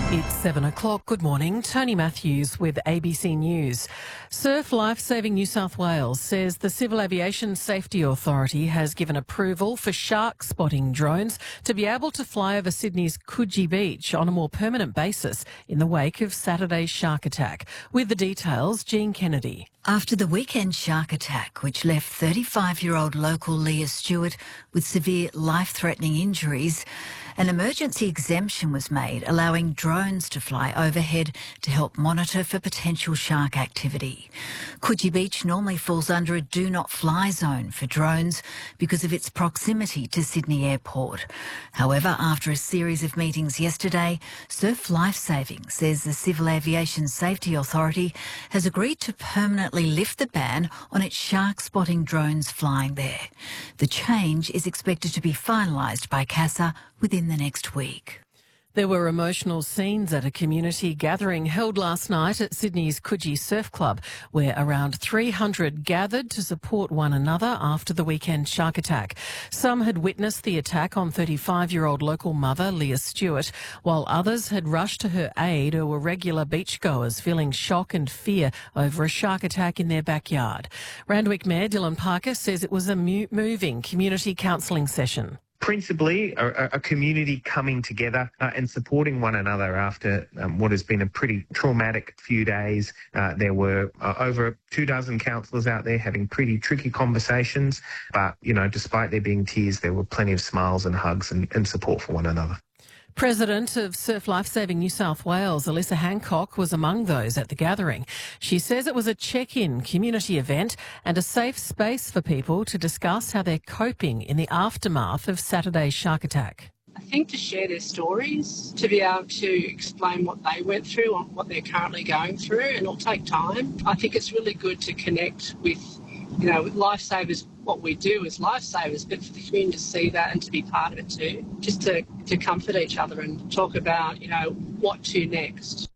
It's 7 o'clock. Good morning. Tony Matthews with ABC News. Surf Lifesaving New South Wales says the Civil Aviation Safety Authority has given approval for shark spotting drones to be able to fly over Sydney's Coogee Beach on a more permanent basis in the wake of Saturday's shark attack. With the details, Jean Kennedy. After the weekend shark attack, which left 35-year-old local Leah Stewart with severe life-threatening injuries, an emergency exemption was made, allowing drones to fly overhead to help monitor for potential shark activity. Coogee Beach normally falls under a do-not-fly zone for drones because of its proximity to Sydney Airport. However, after a series of meetings yesterday, Surf Lifesaving says the Civil Aviation Safety Authority has agreed to permanently lift the ban on its shark-spotting drones flying there. The change is expected to be finalised by CASA within the next week. There were emotional scenes at a community gathering held last night at Sydney's Coogee Surf Club, where around 300 gathered to support one another after the weekend shark attack. Some had witnessed the attack on 35-year-old local mother Leah Stewart, while others had rushed to her aid or were regular beachgoers feeling shock and fear over a shark attack in their backyard. Randwick Mayor Dylan Parker says it was a moving community counselling session. Principally, a community coming together and supporting one another after what has been a pretty traumatic few days. There were over 24 counsellors out there having pretty tricky conversations, but, you know, despite there being tears, there were plenty of smiles and hugs and support for one another. President of Surf Lifesaving New South Wales, Alyssa Hancock, was among those at the gathering. She says it was a check-in community event and a safe space for people to discuss how they're coping in the aftermath of Saturday's shark attack. I think to share their stories, to be able to explain what they went through and what they're currently going through, and it'll take time. I think it's really good to connect with with lifesavers. What we do as lifesavers, but for the community to see that and to be part of it too, just to comfort each other and talk about, what to next.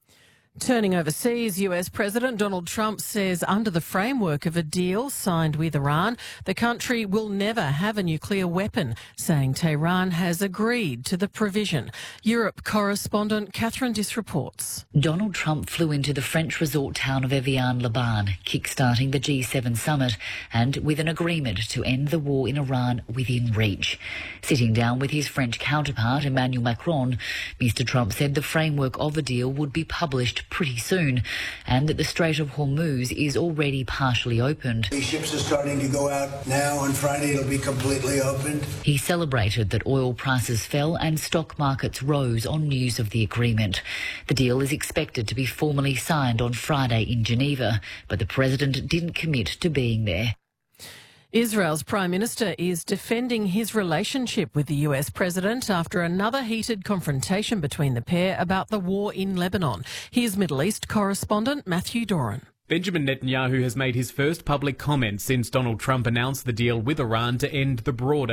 Turning overseas, US President Donald Trump says under the framework of a deal signed with Iran, the country will never have a nuclear weapon, saying Tehran has agreed to the provision. Europe correspondent Catherine Diss reports. Donald Trump flew into the French resort town of Evian-le-Bain, kick-starting the G7 summit, and with an agreement to end the war in Iran within reach. Sitting down with his French counterpart, Emmanuel Macron, Mr. Trump said the framework of the deal would be published pretty soon, and that the Strait of Hormuz is already partially opened. These ships are starting to go out now. On Friday it'll be completely opened. He celebrated that oil prices fell and stock markets rose on news of the agreement. The deal is expected to be formally signed on Friday in Geneva, but the president didn't commit to being there. Israel's Prime Minister is defending his relationship with the US President after another heated confrontation between the pair about the war in Lebanon. Here's Middle East correspondent Matthew Doran. Benjamin Netanyahu has made his first public comment since Donald Trump announced the deal with Iran to end the broader